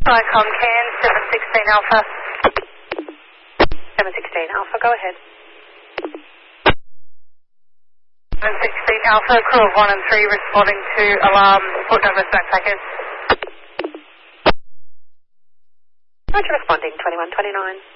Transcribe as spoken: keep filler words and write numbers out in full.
Icon Can, seven sixteen Alpha. seven sixteen Alpha, go ahead. seven sixteen Alpha, crew of one and three responding to alarm, Port Douglas backpackers. Roger, responding, twenty-one twenty-nine.